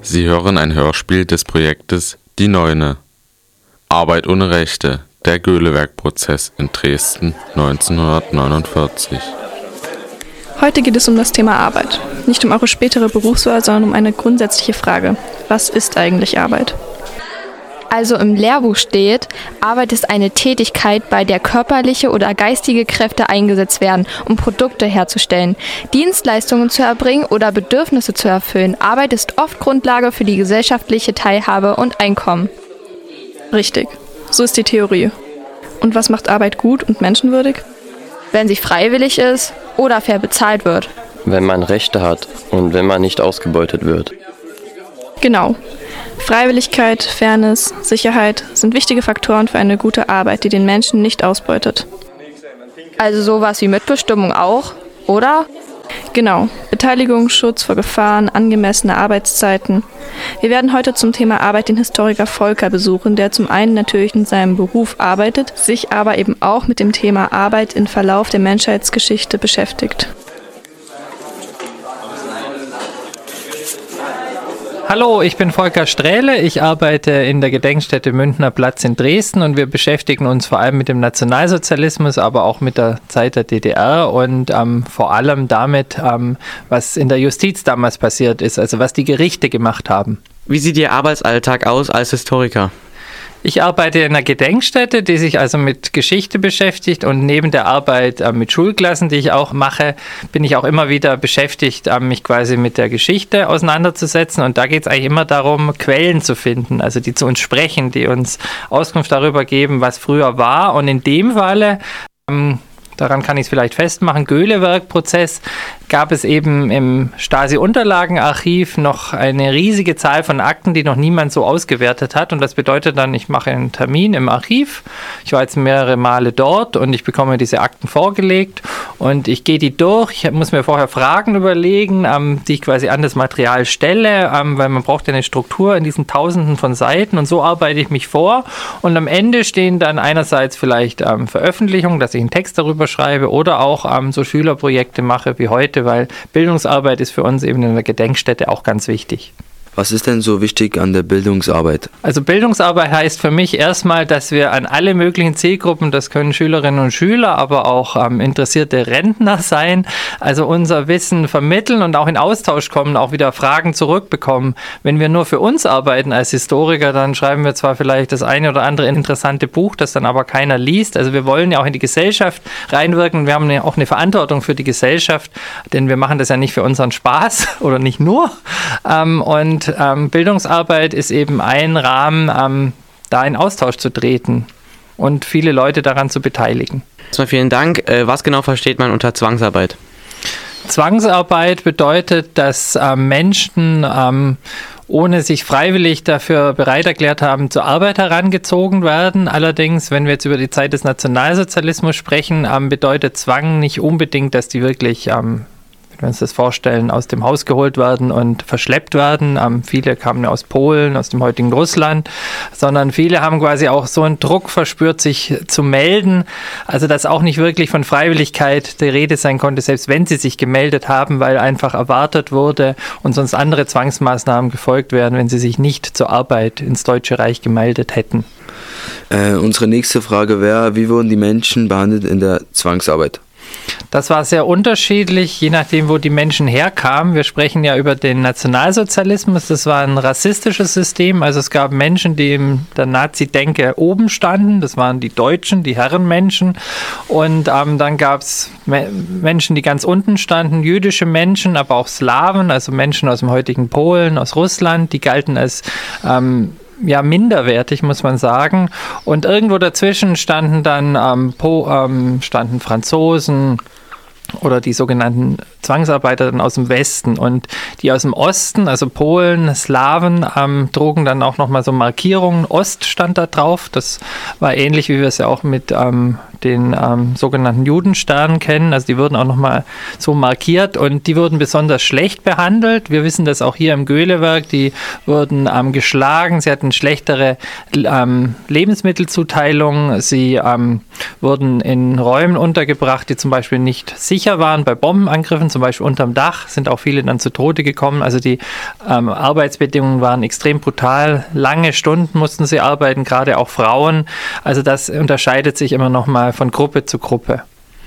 Sie hören ein Hörspiel des Projektes Die Neune. Arbeit ohne Rechte. Der Göhlewerk-Prozess in Dresden 1949. Heute geht es um das Thema Arbeit. Nicht um eure spätere Berufswahl, sondern um eine grundsätzliche Frage. Was ist eigentlich Arbeit? Also im Lehrbuch steht, Arbeit ist eine Tätigkeit, bei der körperliche oder geistige Kräfte eingesetzt werden, um Produkte herzustellen, Dienstleistungen zu erbringen oder Bedürfnisse zu erfüllen. Arbeit ist oft Grundlage für die gesellschaftliche Teilhabe und Einkommen. Richtig, so ist die Theorie. Und was macht Arbeit gut und menschenwürdig? Wenn sie freiwillig ist oder fair bezahlt wird. Wenn man Rechte hat und wenn man nicht ausgebeutet wird. Genau. Freiwilligkeit, Fairness, Sicherheit sind wichtige Faktoren für eine gute Arbeit, die den Menschen nicht ausbeutet. Also sowas wie Mitbestimmung auch, oder? Genau. Beteiligung, Schutz vor Gefahren, angemessene Arbeitszeiten. Wir werden heute zum Thema Arbeit den Historiker Volker besuchen, der zum einen natürlich in seinem Beruf arbeitet, sich aber eben auch mit dem Thema Arbeit im Verlauf der Menschheitsgeschichte beschäftigt. Hallo, ich bin Volker Strähle, ich arbeite in der Gedenkstätte Münchner Platz in Dresden und wir beschäftigen uns vor allem mit dem Nationalsozialismus, aber auch mit der Zeit der DDR und vor allem damit, was in der Justiz damals passiert ist, also was die Gerichte gemacht haben. Wie sieht Ihr Arbeitsalltag aus als Historiker? Ich arbeite in einer Gedenkstätte, die sich also mit Geschichte beschäftigt und neben der Arbeit mit Schulklassen, die ich auch mache, bin ich auch immer wieder beschäftigt, mich quasi mit der Geschichte auseinanderzusetzen und da geht es eigentlich immer darum, Quellen zu finden, also die zu uns sprechen, die uns Auskunft darüber geben, was früher war und in dem Falle, daran kann ich es vielleicht festmachen, Göhlewerk-Prozess, gab es eben im Stasi-Unterlagenarchiv noch eine riesige Zahl von Akten, die noch niemand so ausgewertet hat. Und das bedeutet dann, ich mache einen Termin im Archiv. Ich war jetzt mehrere Male dort und ich bekomme diese Akten vorgelegt und ich gehe die durch. Ich muss mir vorher Fragen überlegen, die ich quasi an das Material stelle, weil man braucht ja eine Struktur in diesen Tausenden von Seiten und so arbeite ich mich vor. Und am Ende stehen dann einerseits vielleicht Veröffentlichungen, dass ich einen Text darüber schreibe oder auch so Schülerprojekte mache wie heute, weil Bildungsarbeit ist für uns eben in der Gedenkstätte auch ganz wichtig. Was ist denn so wichtig an der Bildungsarbeit? Also Bildungsarbeit heißt für mich erstmal, dass wir an alle möglichen Zielgruppen, das können Schülerinnen und Schüler, aber auch interessierte Rentner sein, also unser Wissen vermitteln und auch in Austausch kommen, auch wieder Fragen zurückbekommen. Wenn wir nur für uns arbeiten als Historiker, dann schreiben wir zwar vielleicht das eine oder andere interessante Buch, das dann aber keiner liest. Also wir wollen ja auch in die Gesellschaft reinwirken. Wir haben ja auch eine Verantwortung für die Gesellschaft, denn wir machen das ja nicht für unseren Spaß oder nicht nur. Und Bildungsarbeit ist eben ein Rahmen, da in Austausch zu treten und viele Leute daran zu beteiligen. Erstmal vielen Dank. Was genau versteht man unter Zwangsarbeit? Zwangsarbeit bedeutet, dass Menschen ohne sich freiwillig dafür bereit erklärt haben, zur Arbeit herangezogen werden. Allerdings, wenn wir jetzt über die Zeit des Nationalsozialismus sprechen, bedeutet Zwang nicht unbedingt, dass die wirklich wenn wir uns das vorstellen, aus dem Haus geholt werden und verschleppt werden. Viele kamen ja aus Polen, aus dem heutigen Russland, sondern viele haben quasi auch so einen Druck verspürt, sich zu melden. Also dass auch nicht wirklich von Freiwilligkeit die Rede sein konnte, selbst wenn sie sich gemeldet haben, weil einfach erwartet wurde und sonst andere Zwangsmaßnahmen gefolgt wären, wenn sie sich nicht zur Arbeit ins Deutsche Reich gemeldet hätten. Unsere nächste Frage wäre, wie wurden die Menschen behandelt in der Zwangsarbeit? Das war sehr unterschiedlich, je nachdem, wo die Menschen herkamen. Wir sprechen ja über den Nationalsozialismus. Das war ein rassistisches System. Also es gab Menschen, die in der Nazi-Denke oben standen. Das waren die Deutschen, die Herrenmenschen. Und dann gab es Menschen, die ganz unten standen, jüdische Menschen, aber auch Slawen, also Menschen aus dem heutigen Polen, aus Russland. Die galten als minderwertig, muss man sagen. Und irgendwo dazwischen standen dann standen Franzosen oder die sogenannten Zwangsarbeiter dann aus dem Westen. Und die aus dem Osten, also Polen, Slawen, trugen dann auch nochmal so Markierungen. Ost stand da drauf. Das war ähnlich, wie wir es ja auch mit den sogenannten Judensternen kennen. Also die wurden auch nochmal so markiert und die wurden besonders schlecht behandelt. Wir wissen das auch hier im Göhlewerk. Die wurden geschlagen. Sie hatten schlechtere Lebensmittelzuteilung. Sie wurden in Räumen untergebracht, die zum Beispiel nicht sicher sicher waren bei Bombenangriffen, zum Beispiel unterm Dach, sind auch viele dann zu Tode gekommen. Also die Arbeitsbedingungen waren extrem brutal. Lange Stunden mussten sie arbeiten, gerade auch Frauen. Also das unterscheidet sich immer noch mal von Gruppe zu Gruppe.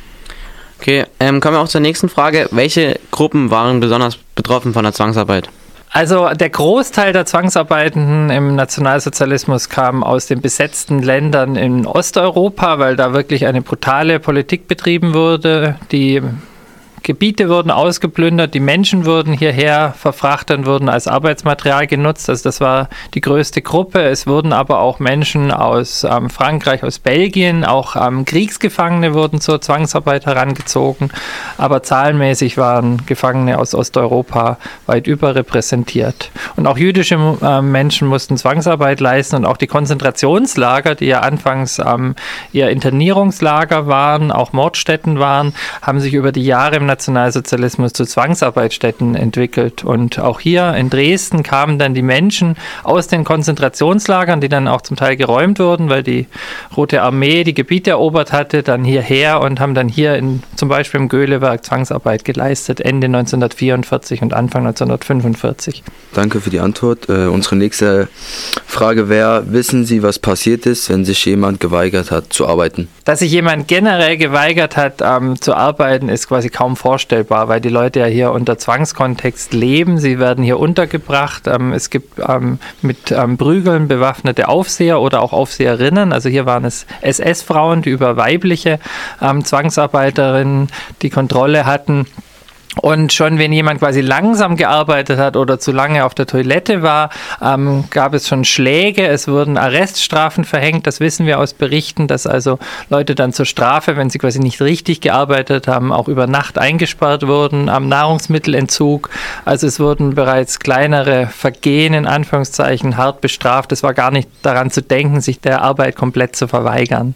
Okay, kommen wir auch zur nächsten Frage. Welche Gruppen waren besonders betroffen von der Zwangsarbeit? Also der Großteil der Zwangsarbeitenden im Nationalsozialismus kam aus den besetzten Ländern in Osteuropa, weil da wirklich eine brutale Politik betrieben wurde. Die Gebiete wurden ausgeplündert, die Menschen wurden hierher verfrachtet und wurden als Arbeitsmaterial genutzt. Also das war die größte Gruppe. Es wurden aber auch Menschen aus Frankreich, aus Belgien, auch Kriegsgefangene wurden zur Zwangsarbeit herangezogen. Aber zahlenmäßig waren Gefangene aus Osteuropa weit überrepräsentiert. Und auch jüdische Menschen mussten Zwangsarbeit leisten und auch die Konzentrationslager, die ja anfangs eher Internierungslager waren, auch Mordstätten waren, haben sich über die Jahre im Nationalsozialismus zu Zwangsarbeitsstätten entwickelt. Und auch hier in Dresden kamen dann die Menschen aus den Konzentrationslagern, die dann auch zum Teil geräumt wurden, weil die Rote Armee die Gebiete erobert hatte, dann hierher und haben dann hier zum Beispiel im Göhlewerk Zwangsarbeit geleistet, Ende 1944 und Anfang 1945. Danke für die Antwort. Unsere nächste Frage wäre, wissen Sie, was passiert ist, wenn sich jemand geweigert hat zu arbeiten? Dass sich jemand generell geweigert hat zu arbeiten, ist quasi kaum vorstellbar, weil die Leute ja hier unter Zwangskontext leben. Sie werden hier untergebracht. Es gibt mit Prügeln bewaffnete Aufseher oder auch Aufseherinnen. Also hier waren es SS-Frauen, die über weibliche Zwangsarbeiterinnen die Kontrolle hatten. Und schon wenn jemand quasi langsam gearbeitet hat oder zu lange auf der Toilette war, gab es schon Schläge, es wurden Arreststrafen verhängt. Das wissen wir aus Berichten, dass also Leute dann zur Strafe, wenn sie quasi nicht richtig gearbeitet haben, auch über Nacht eingesperrt wurden, am Nahrungsmittelentzug. Also es wurden bereits kleinere Vergehen in Anführungszeichen hart bestraft. Es war gar nicht daran zu denken, sich der Arbeit komplett zu verweigern.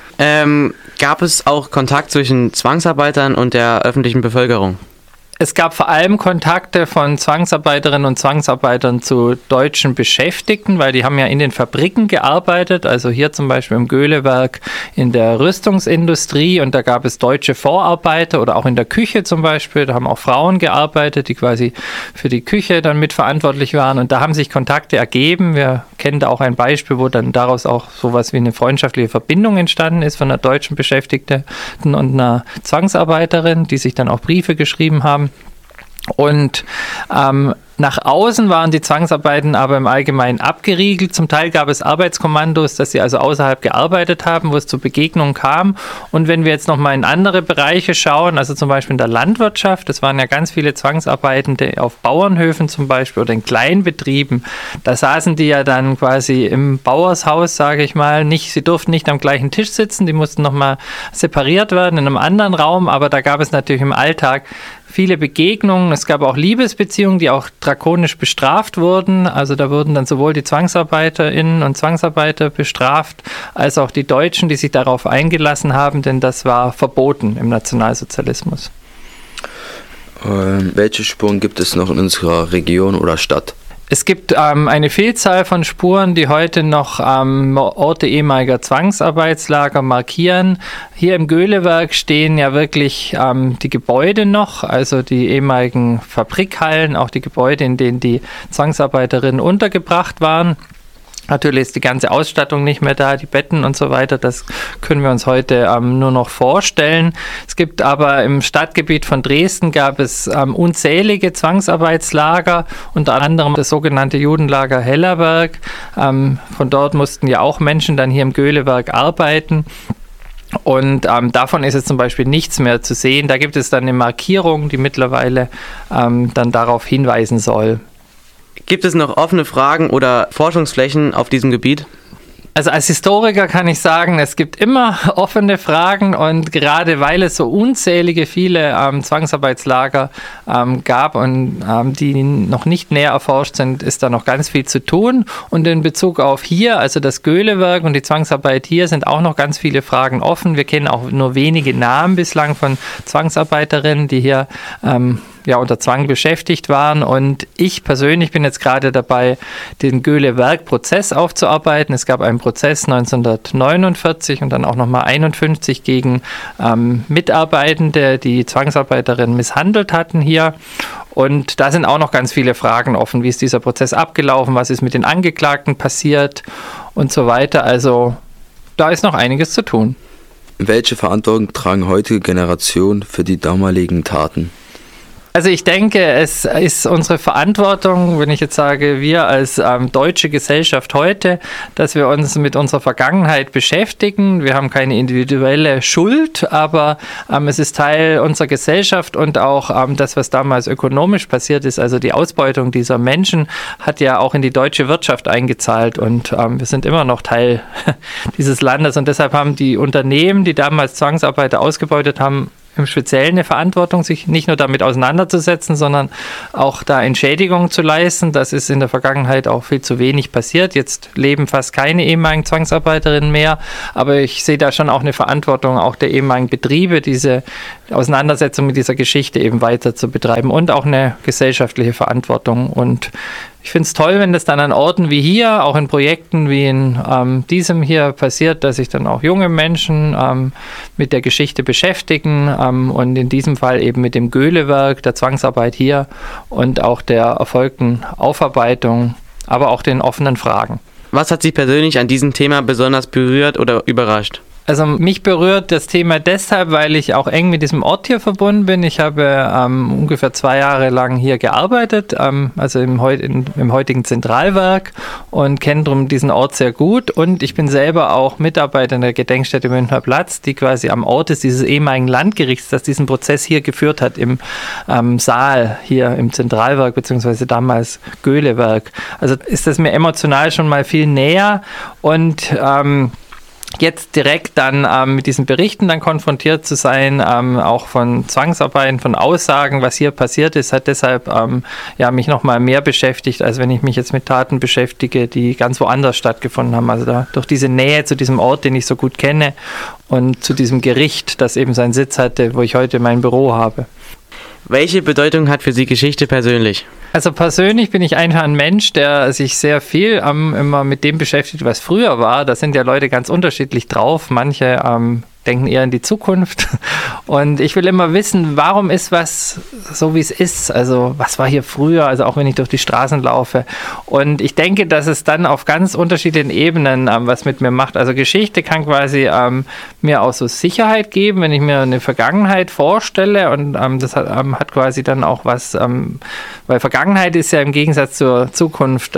Gab es auch Kontakt zwischen Zwangsarbeitern und der öffentlichen Bevölkerung? Es gab vor allem Kontakte von Zwangsarbeiterinnen und Zwangsarbeitern zu deutschen Beschäftigten, weil die haben ja in den Fabriken gearbeitet, also hier zum Beispiel im Göhlewerk in der Rüstungsindustrie, und da gab es deutsche Vorarbeiter oder auch in der Küche zum Beispiel, da haben auch Frauen gearbeitet, die quasi für die Küche dann mitverantwortlich waren, und da haben sich Kontakte ergeben. Wir kennen da auch ein Beispiel, wo dann daraus auch sowas wie eine freundschaftliche Verbindung entstanden ist von einer deutschen Beschäftigten und einer Zwangsarbeiterin, die sich dann auch Briefe geschrieben haben. Und nach außen waren die Zwangsarbeiten aber im Allgemeinen abgeriegelt. Zum Teil gab es Arbeitskommandos, dass sie also außerhalb gearbeitet haben, wo es zu Begegnungen kam. Und wenn wir jetzt nochmal in andere Bereiche schauen, also zum Beispiel in der Landwirtschaft, das waren ja ganz viele Zwangsarbeitende auf Bauernhöfen zum Beispiel oder in Kleinbetrieben, da saßen die ja dann quasi im Bauershaus, sage ich mal, sie durften nicht am gleichen Tisch sitzen, die mussten nochmal separiert werden in einem anderen Raum, aber da gab es natürlich im Alltag viele Begegnungen. Es gab auch Liebesbeziehungen, die auch drakonisch bestraft wurden. Also da wurden dann sowohl die ZwangsarbeiterInnen und Zwangsarbeiter bestraft, als auch die Deutschen, die sich darauf eingelassen haben, denn das war verboten im Nationalsozialismus. Welche Spuren gibt es noch in unserer Region oder Stadt? Es gibt eine Vielzahl von Spuren, die heute noch Orte ehemaliger Zwangsarbeitslager markieren. Hier im Göhlewerk stehen ja wirklich die Gebäude noch, also die ehemaligen Fabrikhallen, auch die Gebäude, in denen die Zwangsarbeiterinnen untergebracht waren. Natürlich ist die ganze Ausstattung nicht mehr da, die Betten und so weiter, das können wir uns heute nur noch vorstellen. Es gibt aber im Stadtgebiet von Dresden gab es unzählige Zwangsarbeitslager, unter anderem das sogenannte Judenlager Hellerberg. Von dort mussten ja auch Menschen dann hier im Göhlewerk arbeiten. Und davon ist jetzt zum Beispiel nichts mehr zu sehen. Da gibt es dann eine Markierung, die mittlerweile dann darauf hinweisen soll. Gibt es noch offene Fragen oder Forschungsflächen auf diesem Gebiet? Also als Historiker kann ich sagen, es gibt immer offene Fragen, und gerade weil es so unzählige viele Zwangsarbeitslager gab und die noch nicht näher erforscht sind, ist da noch ganz viel zu tun. Und in Bezug auf hier, also das Göhlewerk und die Zwangsarbeit hier, sind auch noch ganz viele Fragen offen. Wir kennen auch nur wenige Namen bislang von Zwangsarbeiterinnen, die hier unter Zwang beschäftigt waren. Und ich persönlich bin jetzt gerade dabei, den Göhle-Werk-Prozess aufzuarbeiten. Es gab einen Prozess 1949 und dann auch nochmal 51 gegen Mitarbeitende, die Zwangsarbeiterinnen misshandelt hatten hier. Und da sind auch noch ganz viele Fragen offen. Wie ist dieser Prozess abgelaufen? Was ist mit den Angeklagten passiert? Und so weiter. Also da ist noch einiges zu tun. Welche Verantwortung tragen heutige Generationen für die damaligen Taten? Also ich denke, es ist unsere Verantwortung, wenn ich jetzt sage, wir als deutsche Gesellschaft heute, dass wir uns mit unserer Vergangenheit beschäftigen. Wir haben keine individuelle Schuld, aber es ist Teil unserer Gesellschaft und auch das, was damals ökonomisch passiert ist, also die Ausbeutung dieser Menschen, hat ja auch in die deutsche Wirtschaft eingezahlt und wir sind immer noch Teil dieses Landes und deshalb haben die Unternehmen, die damals Zwangsarbeiter ausgebeutet haben, im Speziellen eine Verantwortung, sich nicht nur damit auseinanderzusetzen, sondern auch da Entschädigungen zu leisten. Das ist in der Vergangenheit auch viel zu wenig passiert. Jetzt leben fast keine ehemaligen Zwangsarbeiterinnen mehr, aber ich sehe da schon auch eine Verantwortung auch der ehemaligen Betriebe, diese Auseinandersetzung mit dieser Geschichte eben weiter zu betreiben und auch eine gesellschaftliche Verantwortung. Und ich finde es toll, wenn das dann an Orten wie hier, auch in Projekten wie in diesem hier passiert, dass sich dann auch junge Menschen mit der Geschichte beschäftigen und in diesem Fall eben mit dem Göhle-Werk, der Zwangsarbeit hier und auch der erfolgten Aufarbeitung, aber auch den offenen Fragen. Was hat Sie persönlich an diesem Thema besonders berührt oder überrascht? Also mich berührt das Thema deshalb, weil ich auch eng mit diesem Ort hier verbunden bin. Ich habe ungefähr 2 Jahre lang hier gearbeitet, also im heutigen Zentralwerk und kenne darum diesen Ort sehr gut. Und ich bin selber auch Mitarbeiter in der Gedenkstätte Münchner Platz, die quasi am Ort ist dieses ehemaligen Landgerichts, das diesen Prozess hier geführt hat, im Saal hier im Zentralwerk, beziehungsweise damals Göhle-Werk. Also ist das mir emotional schon mal viel näher und jetzt direkt dann mit diesen Berichten dann konfrontiert zu sein, auch von Zwangsarbeiten, von Aussagen, was hier passiert ist, hat deshalb mich nochmal mehr beschäftigt, als wenn ich mich jetzt mit Taten beschäftige, die ganz woanders stattgefunden haben. Also da durch diese Nähe zu diesem Ort, den ich so gut kenne und zu diesem Gericht, das eben seinen Sitz hatte, wo ich heute mein Büro habe. Welche Bedeutung hat für Sie Geschichte persönlich? Also persönlich bin ich einfach ein Mensch, der sich sehr viel immer mit dem beschäftigt, was früher war. Da sind ja Leute ganz unterschiedlich drauf. Manche denken eher in die Zukunft. Und ich will immer wissen, warum ist was so, wie es ist? Also was war hier früher? Also auch wenn ich durch die Straßen laufe. Und ich denke, dass es dann auf ganz unterschiedlichen Ebenen was mit mir macht. Also Geschichte kann quasi mir auch so Sicherheit geben, wenn ich mir eine Vergangenheit vorstelle. Und das hat quasi dann auch was, weil Vergangenheit ist ja im Gegensatz zur Zukunft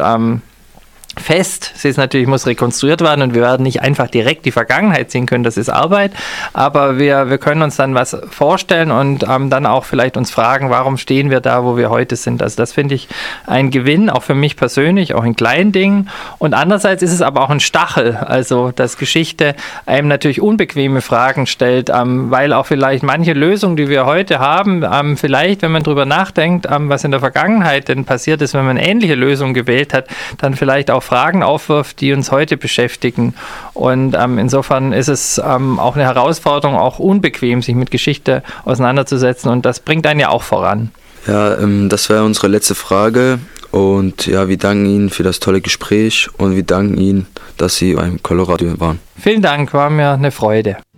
fest. Sie ist natürlich, muss rekonstruiert werden und wir werden nicht einfach direkt die Vergangenheit sehen können, das ist Arbeit, aber wir können uns dann was vorstellen und dann auch vielleicht uns fragen, warum stehen wir da, wo wir heute sind. Also das finde ich ein Gewinn, auch für mich persönlich, auch in kleinen Dingen und andererseits ist es aber auch ein Stachel, also dass Geschichte einem natürlich unbequeme Fragen stellt, weil auch vielleicht manche Lösungen, die wir heute haben, vielleicht, wenn man drüber nachdenkt, was in der Vergangenheit denn passiert ist, wenn man ähnliche Lösungen gewählt hat, dann vielleicht auch Fragen aufwirft, die uns heute beschäftigen. Und insofern ist es auch eine Herausforderung, auch unbequem, sich mit Geschichte auseinanderzusetzen. Und das bringt einen ja auch voran. Ja, das wäre unsere letzte Frage. Und ja, wir danken Ihnen für das tolle Gespräch und wir danken Ihnen, dass Sie beim Colorado waren. Vielen Dank, war mir eine Freude.